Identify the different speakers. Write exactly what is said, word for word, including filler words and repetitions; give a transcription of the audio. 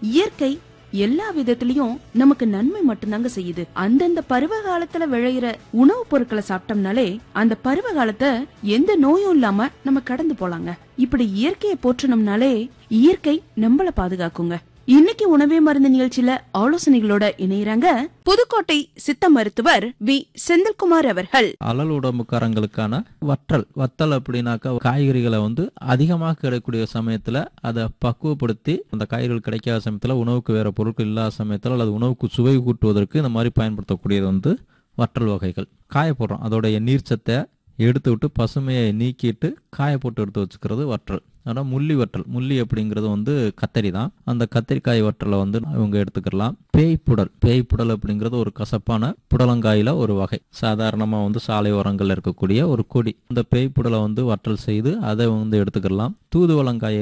Speaker 1: இயற்கை எல்லா விதத்திலயும் நமக்கு நன்மை மட்டும்தாங்க செய்யுது. அந்தந்த பருவ காலத்துல விளையிற உணவுப் பொருட்களை சாப்பிட்டோம்னாலே அந்த பருவ காலத்தை எந்த நோயும் இல்லாம நம்ம கடந்து போலாங்க. இப்படி இயற்கையை போற்றணும்னாலே இயற்கை நம்மள பாதுகாக்குங்க. இன்னைக்கு உணவே மருந்து நிகழ்ச்சியில ஆலோசனைகளோட இணையறாங்க புதுக்கோட்டை சித்த மருத்துவர் வி செந்தில்குமார் அவர்கள்.
Speaker 2: அலல் உடம்புக்காரங்களுக்கான வற்றல் வத்தல் அப்படின்னாக்கா காய்கறிகளை வந்து அதிகமாக கிடைக்கக்கூடிய சமயத்துல அதை பக்குவப்படுத்தி அந்த காய்கறிகள் கிடைக்காத சமயத்துல உணவுக்கு வேற பொருட்கள் இல்லாத சமயத்துல அல்லது உணவுக்கு சுவை கூட்டுவதற்கு இந்த மாதிரி பயன்படுத்தக்கூடியது வந்து வற்றல் வகைகள். காய போடுறோம், அதோடைய நீர்ச்சத்தை எடுத்து விட்டு பசுமையை நீக்கிட்டு காய போட்டு எடுத்து வச்சுக்கிறது வற்றல். ஆனால் முள்ளி வற்றல், முள்ளி அப்படிங்கிறது வந்து கத்தரி தான். அந்த கத்திரிக்காய் வற்றலை வந்து இவங்க எடுத்துக்கலாம். பேய்ப்புடல், பேய்ப்புடல் அப்படிங்கிறது ஒரு கசப்பான புடலங்காயில ஒரு வகை. சாதாரணமாக வந்து சாலை ஓரங்களில் இருக்கக்கூடிய ஒரு கொடி. அந்த பேய்ப்புடலை வந்து வற்றல் செய்து அதை வந்து எடுத்துக்கலாம். தூதுவளங்காயை